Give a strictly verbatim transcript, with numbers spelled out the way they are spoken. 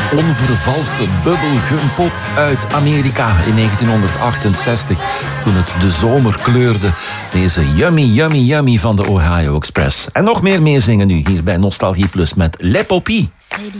onvervalste bubblegum pop uit Amerika in negentienhonderdachtenzestig. Toen het de zomer kleurde. Deze Yummy Yummy Yummy van de Ohio Express. En nog meer meezingen nu hier bij Nostalgie Plus met Le Poppy.